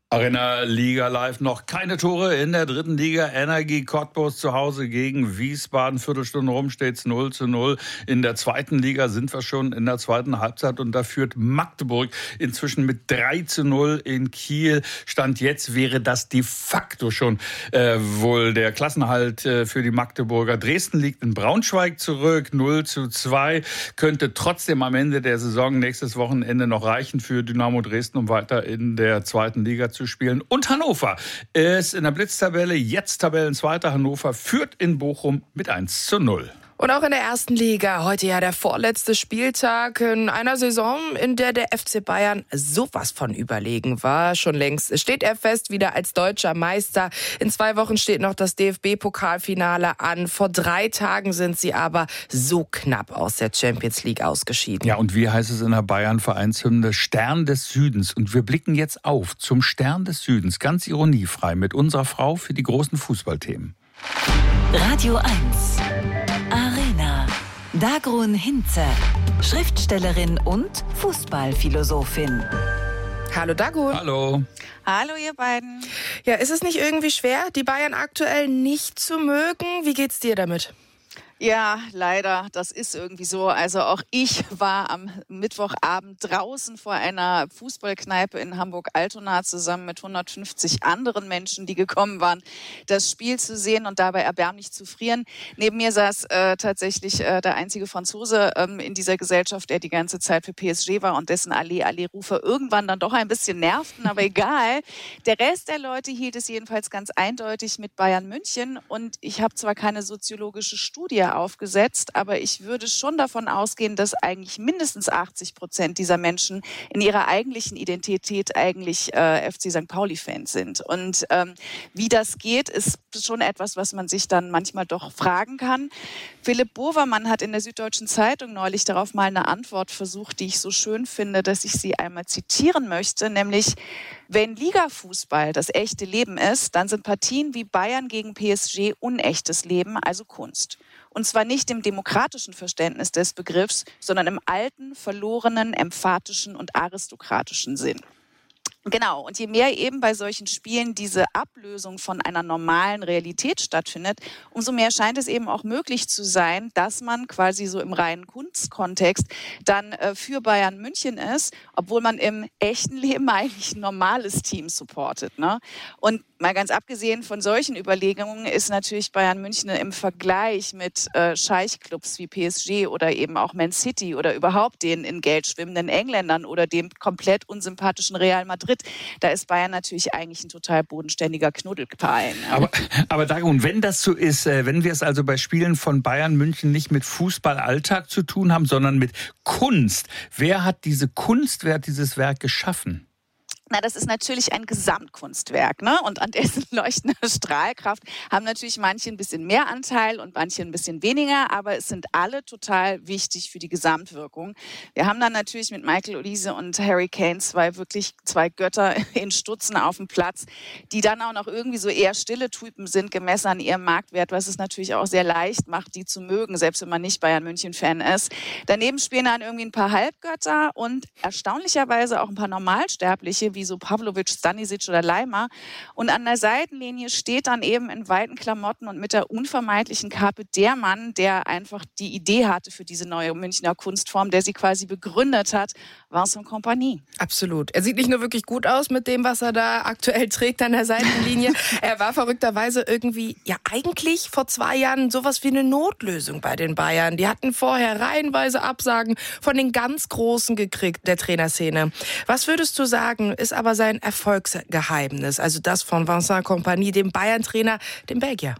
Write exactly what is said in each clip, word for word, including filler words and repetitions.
Arena Liga live, noch keine Tore in der dritten Liga. Energie Cottbus zu Hause gegen Wiesbaden. Viertelstunde rum steht's null zu null. In der zweiten Liga sind wir schon in der zweiten Halbzeit und da führt Magdeburg inzwischen mit drei zu null in Kiel. Stand jetzt wäre das de facto schon äh, wohl der Klassenerhalt äh, für die Magdeburger. Dresden liegt in Braunschweig zurück, null zu zwei. Könnte trotzdem am Ende der Saison nächstes Wochenende noch reichen für Dynamo Dresden, um weiter in der zweiten Liga zu zu spielen. Und Hannover ist in der Blitztabelle jetzt Tabellenzweiter. Hannover führt in Bochum mit eins zu null. Und auch in der ersten Liga, heute ja der vorletzte Spieltag in einer Saison, in der der F C Bayern sowas von überlegen war. Schon längst steht er fest, wieder als deutscher Meister. In zwei Wochen steht noch das D F B-Pokalfinale an. Vor drei Tagen sind sie aber so knapp aus der Champions League ausgeschieden. Ja, und wie heißt es in der Bayern-Vereinshymne? Stern des Südens. Und wir blicken jetzt auf zum Stern des Südens, ganz ironiefrei, mit unserer Frau für die großen Fußballthemen. Radio eins. Arena. Dagrun Hinze, Schriftstellerin und Fußballphilosophin. Hallo Dagrun. Hallo. Hallo ihr beiden. Ja, ist es nicht irgendwie schwer, die Bayern aktuell nicht zu mögen? Wie geht's dir damit? Ja, leider, das ist irgendwie so. Also auch ich war am Mittwochabend draußen vor einer Fußballkneipe in Hamburg-Altona zusammen mit hundertfünfzig anderen Menschen, die gekommen waren, das Spiel zu sehen und dabei erbärmlich zu frieren. Neben mir saß äh, tatsächlich äh, der einzige Franzose ähm, in dieser Gesellschaft, der die ganze Zeit für P S G war und dessen Allez-Allez-Rufe irgendwann dann doch ein bisschen nervten, aber egal. Der Rest der Leute hielt es jedenfalls ganz eindeutig mit Bayern München und ich habe zwar keine soziologische Studie aufgesetzt, aber ich würde schon davon ausgehen, dass eigentlich mindestens achtzig Prozent dieser Menschen in ihrer eigentlichen Identität eigentlich äh, F C Sankt Pauli-Fans sind. Und ähm, wie das geht, ist schon etwas, was man sich dann manchmal doch fragen kann. Philipp Bovermann hat in der Süddeutschen Zeitung neulich darauf mal eine Antwort versucht, die ich so schön finde, dass ich sie einmal zitieren möchte, nämlich: Wenn Ligafußball das echte Leben ist, dann sind Partien wie Bayern gegen P S G unechtes Leben, also Kunst. Und zwar nicht im demokratischen Verständnis des Begriffs, sondern im alten, verlorenen, emphatischen und aristokratischen Sinn. Genau, und je mehr eben bei solchen Spielen diese Ablösung von einer normalen Realität stattfindet, umso mehr scheint es eben auch möglich zu sein, dass man quasi so im reinen Kunstkontext dann äh, für Bayern München ist, obwohl man im echten Leben eigentlich ein normales Team supportet, ne? Und mal ganz abgesehen von solchen Überlegungen ist natürlich Bayern München im Vergleich mit äh, Scheichclubs wie P S G oder eben auch Man City oder überhaupt den in Geld schwimmenden Engländern oder dem komplett unsympathischen Real Madrid, da ist Bayern natürlich eigentlich ein total bodenständiger Knuddelverein. Aber, aber Dagrun, wenn das so ist, wenn wir es also bei Spielen von Bayern München nicht mit Fußballalltag zu tun haben, sondern mit Kunst, wer hat diese Kunst, wer hat dieses Werk geschaffen? Na, das ist natürlich ein Gesamtkunstwerk, ne? Und an dessen leuchtender Strahlkraft haben natürlich manche ein bisschen mehr Anteil und manche ein bisschen weniger, aber es sind alle total wichtig für die Gesamtwirkung. Wir haben dann natürlich mit Michael Olise und Harry Kane zwei wirklich zwei Götter in Stutzen auf dem Platz, die dann auch noch irgendwie so eher stille Typen sind, gemessen an ihrem Marktwert, was es natürlich auch sehr leicht macht, die zu mögen, selbst wenn man nicht Bayern München-Fan ist. Daneben spielen dann irgendwie ein paar Halbgötter und erstaunlicherweise auch ein paar Normalsterbliche, wie so Pavlovic, Stanisic oder Leimer. Und an der Seitenlinie steht dann eben in weiten Klamotten und mit der unvermeidlichen Kappe der Mann, der einfach die Idee hatte für diese neue Münchner Kunstform, der sie quasi begründet hat, Vincent Kompany. Absolut. Er sieht nicht nur wirklich gut aus mit dem, was er da aktuell trägt an der Seitenlinie. Er war verrückterweise irgendwie, ja eigentlich vor zwei Jahren sowas wie eine Notlösung bei den Bayern. Die hatten vorher reihenweise Absagen von den ganz Großen gekriegt, der Trainerszene. Was würdest du sagen, ist aber sein Erfolgsgeheimnis, also das von Vincent Kompany, dem Bayern-Trainer, dem Belgier?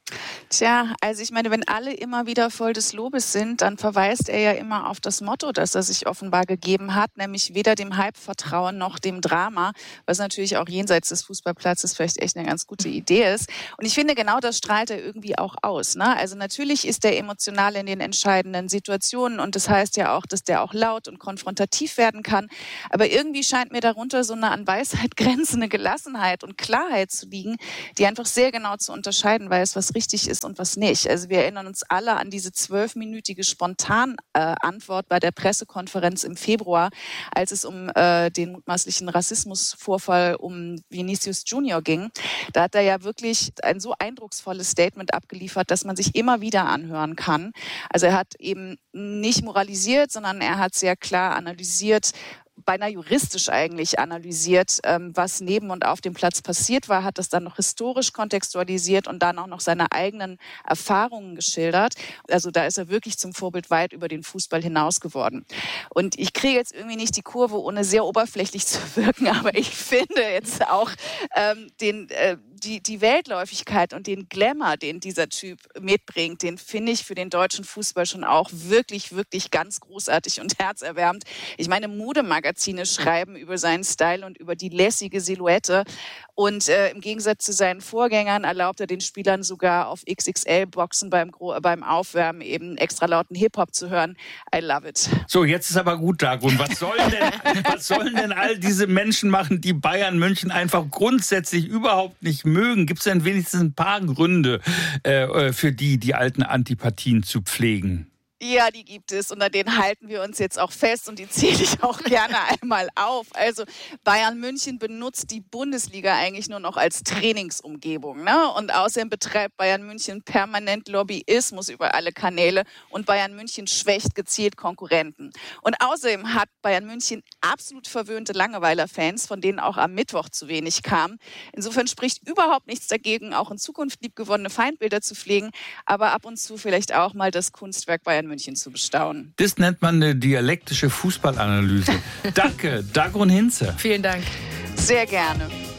Tja, also ich meine, wenn alle immer wieder voll des Lobes sind, dann verweist er ja immer auf das Motto, das er sich offenbar gegeben hat, nämlich weder dem Hype vertrauen noch dem Drama, was natürlich auch jenseits des Fußballplatzes vielleicht echt eine ganz gute Idee ist. Und ich finde, genau das strahlt er irgendwie auch aus, ne? Also natürlich ist er emotional in den entscheidenden Situationen und das heißt ja auch, dass der auch laut und konfrontativ werden kann. Aber irgendwie scheint mir darunter so eine an Weisheit grenzende Gelassenheit und Klarheit zu liegen, die einfach sehr genau zu unterscheiden weiß, was richtig ist und was nicht. Also wir erinnern uns alle an diese zwölfminütige Spontanantwort äh, bei der Pressekonferenz im Februar, als es um äh, den mutmaßlichen Rassismusvorfall um Vinicius Junior ging. Da hat er ja wirklich ein so eindrucksvolles Statement abgeliefert, dass man sich immer wieder anhören kann. Also er hat eben nicht moralisiert, sondern er hat sehr klar analysiert, beinahe juristisch eigentlich analysiert, ähm, was neben und auf dem Platz passiert war, hat das dann noch historisch kontextualisiert und dann auch noch seine eigenen Erfahrungen geschildert. Also da ist er wirklich zum Vorbild weit über den Fußball hinaus geworden. Und ich kriege jetzt irgendwie nicht die Kurve, ohne sehr oberflächlich zu wirken, aber ich finde jetzt auch ähm, den äh, Die, die Weltläufigkeit und den Glamour, den dieser Typ mitbringt, den finde ich für den deutschen Fußball schon auch wirklich, wirklich ganz großartig und herzerwärmend. Ich meine, Modemagazine schreiben über seinen Style und über die lässige Silhouette. Und äh, im Gegensatz zu seinen Vorgängern erlaubt er den Spielern sogar auf X X L-Boxen beim, beim Aufwärmen eben extra lauten Hip-Hop zu hören. I love it. So, jetzt ist aber gut, Dagrun. Was sollen denn, was sollen denn all diese Menschen machen, die Bayern München einfach grundsätzlich überhaupt nicht mögen? Gibt es denn wenigstens ein paar Gründe äh, für die, die alten Antipathien zu pflegen? Ja, die gibt es und an denen halten wir uns jetzt auch fest und die zähle ich auch gerne einmal auf. Also Bayern München benutzt die Bundesliga eigentlich nur noch als Trainingsumgebung, ne? Und außerdem betreibt Bayern München permanent Lobbyismus über alle Kanäle und Bayern München schwächt gezielt Konkurrenten. Und außerdem hat Bayern München absolut verwöhnte Langeweiler-Fans, von denen auch am Mittwoch zu wenig kam. Insofern spricht überhaupt nichts dagegen, auch in Zukunft liebgewonnene Feindbilder zu pflegen, aber ab und zu vielleicht auch mal das Kunstwerk Bayern München zu bestaunen. Das nennt man eine dialektische Fußballanalyse. Danke, Dagrun Hinze. Vielen Dank. Sehr gerne.